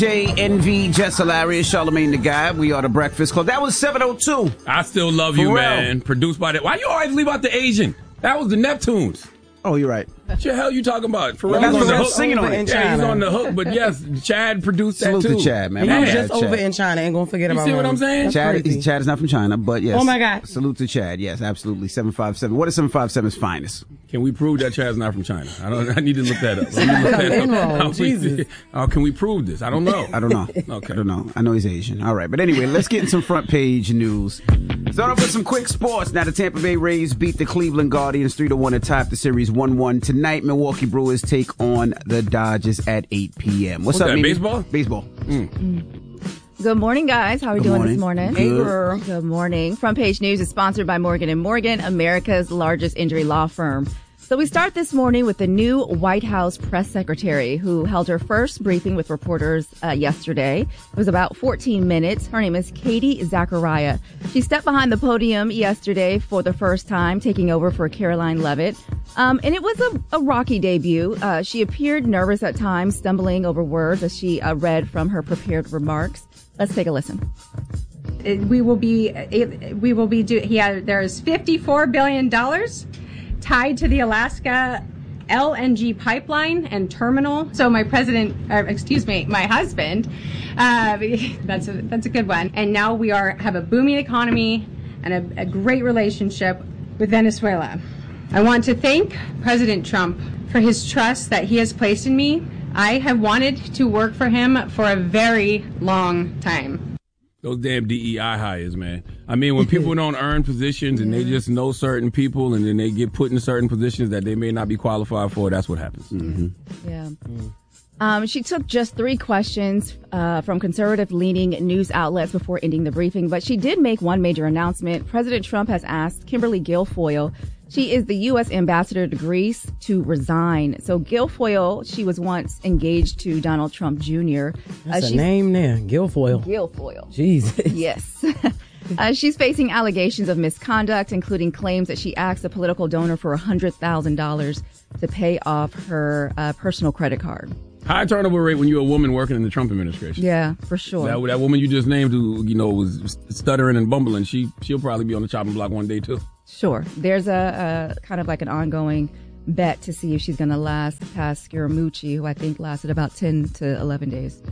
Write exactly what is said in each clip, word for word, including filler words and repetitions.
J N V, Jess Hilarious, Charlamagne the Guy. We are the Breakfast Club. That was seven oh two. I Still Love You, man. Produced by that. Why you always leave out the Asian? That was the Neptunes. Oh, you're right. What the hell you talking about? Pharrell's Well, on the hook. singing on it. Yeah, he's on the hook. But yes, Chad produced Salute that too. to Chad, man. And My you bad, just over Chad. in China. Ain't gonna forget You about see him. what I'm saying? That's Chad, crazy. Chad is not from China, but yes. Oh, my God. Salute to Chad. Yes, absolutely. seven five seven. What is seven five seven's finest? Can we prove that Chad's not from China? I don't. I need to look that up. I need to look that up. Enroll, How we- Jesus. How can we prove this? I don't know. I don't know. Okay. I don't know. I know he's Asian. All right. But anyway, let's get in some front page news. Start off with some quick sports. Now, the Tampa Bay Rays beat the Cleveland Guardians three to one to top the series one one. Tonight, Milwaukee Brewers take on the Dodgers at eight p.m. What's, What's up, that, Mimi? baseball? Baseball. Good morning, guys. How are we Good doing morning. this morning? Hey, girl. Good morning. Front Page News is sponsored by Morgan and Morgan, America's largest injury law firm. So we start this morning with the new White House press secretary who held her first briefing with reporters uh, yesterday. It was about fourteen minutes. Her name is Katie Zachariah. She stepped behind the podium yesterday for the first time, taking over for Caroline Levitt. Um, and it was a, a rocky debut. Uh, she appeared nervous at times, stumbling over words as she uh, read from her prepared remarks. Let's take a listen. We will be, we will be, do, he had, there's fifty-four billion dollars tied to the Alaska L N G pipeline and terminal. So my president, or excuse me, my husband, uh, that's a, that's a good one. And now we are, have a booming economy and a, a great relationship with Venezuela. I want to thank President Trump for his trust that he has placed in me. I have wanted to work for him for a very long time. Those damn D E I hires, man. I mean, when people don't earn positions and they just know certain people and then they get put in certain positions that they may not be qualified for, that's what happens. Mm-hmm. Yeah. Um, she took just three questions uh, from conservative-leaning news outlets before ending the briefing, but she did make one major announcement. President Trump has asked Kimberly Guilfoyle, she is the U S ambassador to Greece, to resign. So Guilfoyle, she was once engaged to Donald Trump Junior That's uh, a name there. Guilfoyle. Guilfoyle. Jesus. Yes. Uh, she's facing allegations of misconduct, including claims that she asked a political donor for one hundred thousand dollars to pay off her uh, personal credit card. High turnover rate when you're a woman working in the Trump administration. Yeah, for sure. That, that woman you just named who, you know, was stuttering and bumbling, she, she'll probably be on the chopping block one day, too. Sure. There's a, a kind of like an ongoing bet to see if she's going to last past Scaramucci, who I think lasted about ten to eleven days.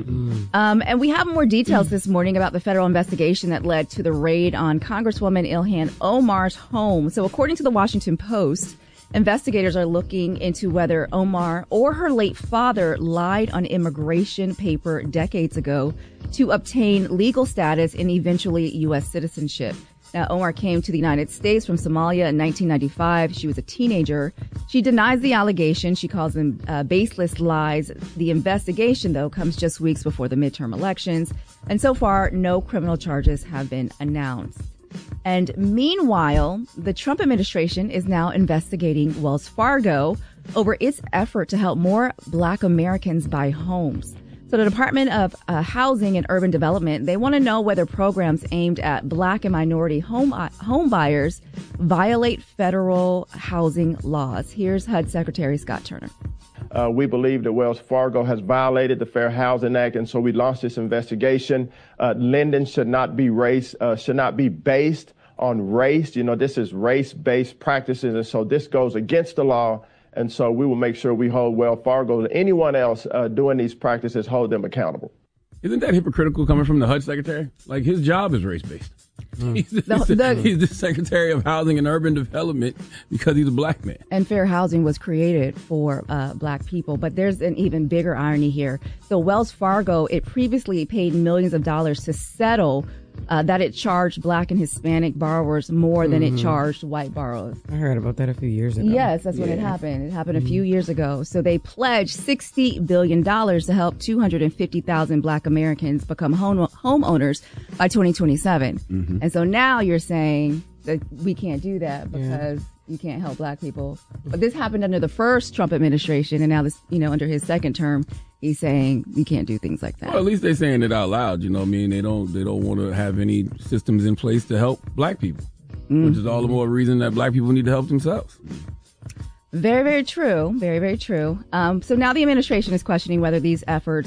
Um, and we have more details this morning about the federal investigation that led to the raid on Congresswoman Ilhan Omar's home. So according to the Washington Post, investigators are looking into whether Omar or her late father lied on immigration paper decades ago to obtain legal status and eventually U S citizenship. Now, Omar came to the United States from Somalia in nineteen ninety-five. She was a teenager. She denies the allegation. She calls them uh, baseless lies. The investigation, though, comes just weeks before the midterm elections. And so far, no criminal charges have been announced. And meanwhile, the Trump administration is now investigating Wells Fargo over its effort to help more Black Americans buy homes. So the Department of uh, Housing and Urban Development, they want to know whether programs aimed at Black and minority home uh, home buyers violate federal housing laws. Here's H U D Secretary Scott Turner. Uh, we believe that Wells Fargo has violated the Fair Housing Act, and so we launched this investigation. Uh, lending should not be race, uh, should not be based on race. You know, this is race-based practices, and so this goes against the law. And so we will make sure we hold Wells Fargo and anyone else uh, doing these practices, hold them accountable. Isn't that hypocritical coming from the H U D secretary? Like, his job is race-based. Mm. He's, the, The- the- he's the Secretary of Housing and Urban Development because he's a Black man. And fair housing was created for uh, Black people. But there's an even bigger irony here. So Wells Fargo, it previously paid millions of dollars to settle uh, that it charged Black and Hispanic borrowers more than Mhm. it charged white borrowers. I heard about that a few years ago. Yes, that's when it Yeah. happened. It happened a few years ago. So they pledged sixty billion dollars to help two hundred fifty thousand Black Americans become home homeowners by twenty twenty-seven. Mhm. And so now you're saying that we can't do that because you can't help Black people. But this happened under the first Trump administration, and now this, you know, under his second term, he's saying you can't do things like that. Well, at least they're saying it out loud. You know what I mean? They don't, they don't want to have any systems in place to help Black people, Mm. which is all the more reason that Black people need to help themselves. Very, very true. Very, very true. Um, so now the administration is questioning whether these efforts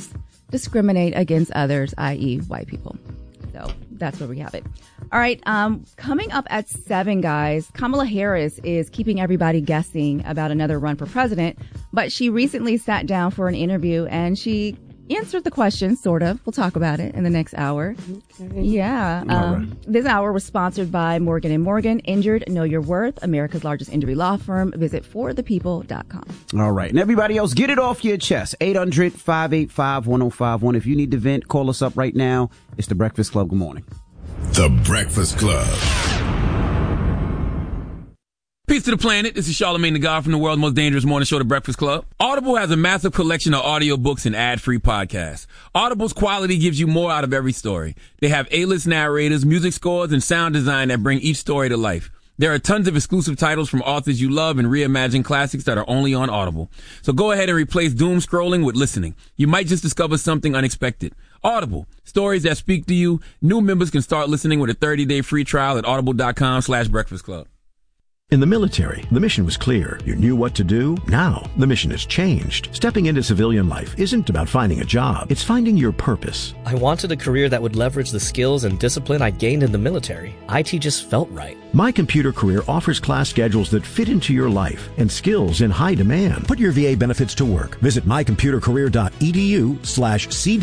discriminate against others, that is white people. So that's where we have it. All right. Um, coming up at seven, guys, Kamala Harris is keeping everybody guessing about another run for president. But she recently sat down for an interview and she answered the question, sort of. We'll talk about it in the next hour. Okay. Yeah. Um, right. This hour was sponsored by Morgan and Morgan. Injured, Know Your Worth, America's largest injury law firm. Visit for the people dot com. All right. And everybody else, get it off your chest. eight hundred, five eight five, one oh five one. If you need to vent, call us up right now. It's The Breakfast Club. Good morning. The Breakfast Club. Peace to the planet. This is Charlamagne the God from the world's most dangerous morning show, The Breakfast Club. Audible has a massive collection of audiobooks and ad-free podcasts. Audible's quality gives you more out of every story. They have A-list narrators, music scores, and sound design that bring each story to life. There are tons of exclusive titles from authors you love and reimagined classics that are only on Audible. So go ahead and replace doom scrolling with listening. You might just discover something unexpected. Audible. Stories that speak to you. New members can start listening with a thirty-day free trial at audible.com slash breakfast club. In the military, the mission was clear. You knew what to do. Now, the mission has changed. Stepping into civilian life isn't about finding a job. It's finding your purpose. I wanted a career that would leverage the skills and discipline I gained in the military. I T just felt right. My Computer Career offers class schedules that fit into your life and skills in high demand. Put your V A benefits to work. Visit mycomputercareer.edu slash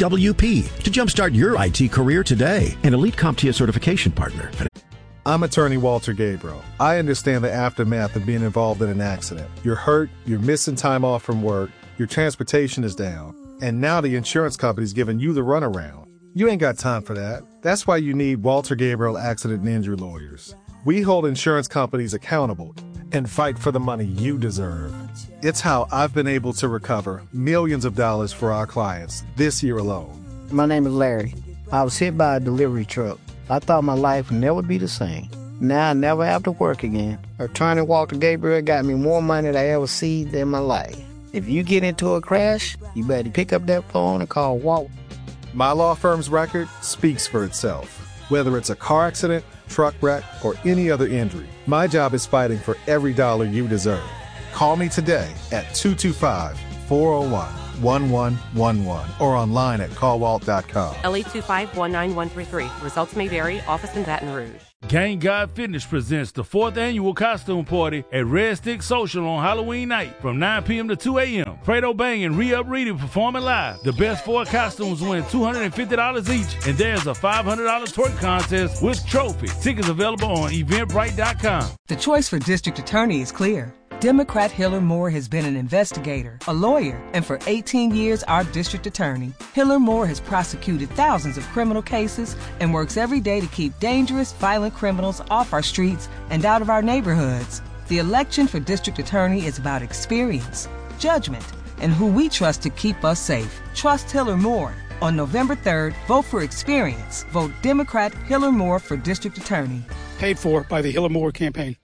CWP to jumpstart your I T career today. An Elite CompTIA certification partner. I'm attorney Walter Gabriel. I understand the aftermath of being involved in an accident. You're hurt, you're missing time off from work, your transportation is down, and now the insurance company's giving you the runaround. You ain't got time for that. That's why you need Walter Gabriel Accident and Injury Lawyers. We hold insurance companies accountable and fight for the money you deserve. It's how I've been able to recover millions of dollars for our clients this year alone. My name is Larry. I was hit by a delivery truck. I thought my life would never be the same. Now I never have to work again. Attorney Walter Gabriel got me more money than I ever seen in my life. If you get into a crash, you better pick up that phone and call Walt. My law firm's record speaks for itself. Whether it's a car accident, truck wreck, or any other injury, my job is fighting for every dollar you deserve. Call me today at two two five, four oh one, one one one one or online at call walt dot com. L eight two five, one nine one three three. Results may vary. Office in Baton Rouge. Gang God Fitness presents the fourth annual costume party at Red Stick Social on Halloween night from nine p.m. to two a.m. Fredo Bang and Re-Up Reedy performing live. The best four costumes win two hundred fifty dollars each, and there's a five hundred dollars twerk contest with trophy. Tickets available on eventbrite dot com. The choice for district attorney is clear. Democrat Hiller Moore has been an investigator, a lawyer, and for eighteen years, our district attorney. Hiller Moore has prosecuted thousands of criminal cases and works every day to keep dangerous, violent criminals off our streets and out of our neighborhoods. The election for district attorney is about experience, judgment, and who we trust to keep us safe. Trust Hiller Moore. On November third, vote for experience. Vote Democrat Hiller Moore for district attorney. Paid for by the Hiller Moore campaign.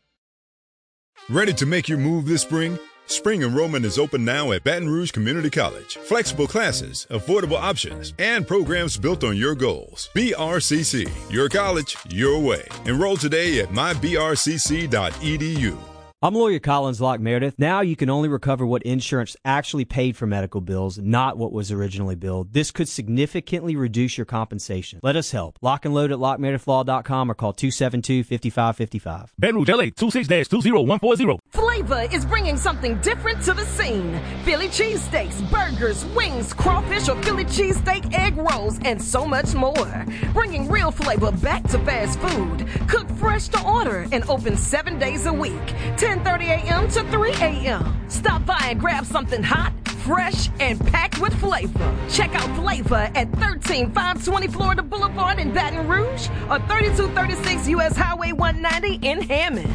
Ready to make your move this spring? Spring enrollment is open now at Baton Rouge Community College. Flexible classes, affordable options, and programs built on your goals. B R C C, your college, your way. Enroll today at my b r c c dot e d u. I'm lawyer Collins Locke Meredith. Now you can only recover what insurance actually paid for medical bills, not what was originally billed. This could significantly reduce your compensation. Let us help. Lock and load at lock meredith law dot com or call two seven two, five five five five. Baton Rouge, L A, two six two zero one four zero. Flavor is bringing something different to the scene. Philly cheesesteaks, burgers, wings, crawfish or Philly cheesesteak egg rolls, and so much more. Bringing real flavor back to fast food. Cooked fresh to order and open seven days a week. ten thirty a.m. to three a.m. Stop by and grab something hot, fresh, and packed with flavor. Check out Flavor at thirteen five twenty Florida Boulevard in Baton Rouge or thirty-two thirty-six U S Highway one ninety in Hammond.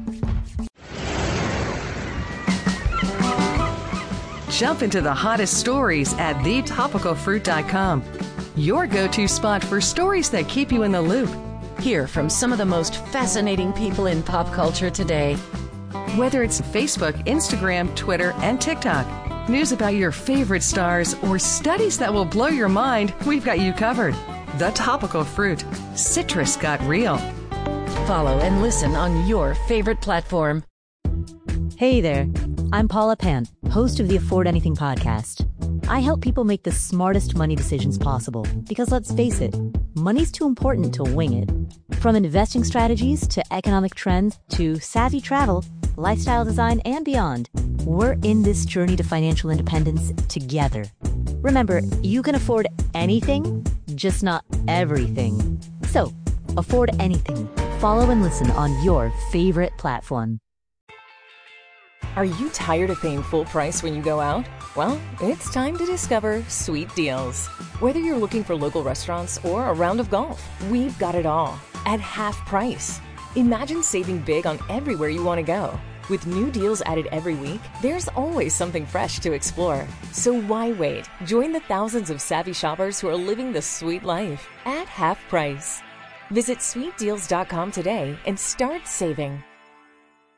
Jump into the hottest stories at the topical fruit dot com. Your go-to spot for stories that keep you in the loop. Hear from some of the most fascinating people in pop culture today. Whether it's Facebook, Instagram, Twitter, and TikTok, news about your favorite stars, or studies that will blow your mind, we've got you covered. The Topical Fruit. Citrus got real. Follow and listen on your favorite platform. Hey there, I'm Paula Pant, host of the Afford Anything podcast. I help people make the smartest money decisions possible because, let's face it, money's too important to wing it. From investing strategies to economic trends to savvy travel, lifestyle design, and beyond, we're in this journey to financial independence together. Remember, you can afford anything, just not everything. So, afford anything. Follow and listen on your favorite platform. Are you tired of paying full price when you go out? Well, it's time to discover Sweet Deals. Whether you're looking for local restaurants or a round of golf, we've got it all at half price. Imagine saving big on everywhere you want to go. With new deals added every week, there's always something fresh to explore. So why wait? Join the thousands of savvy shoppers who are living the sweet life at half price. Visit sweet deals dot com today and start saving.